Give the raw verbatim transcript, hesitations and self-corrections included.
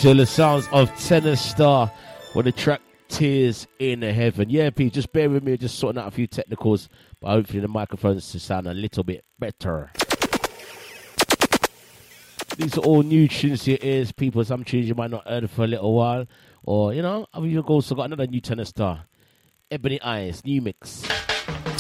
to the sounds of Tenor Star with the track Tears in Heaven. Yeah, Pete, just bear with me, just sorting out a few technicals, but hopefully the microphones to sound a little bit better. These are all new tunes to your ears, people. Some tunes you might not heard for a little while, or, you know, I've also got another new Tenor Star, Ebony Eyes, new mix.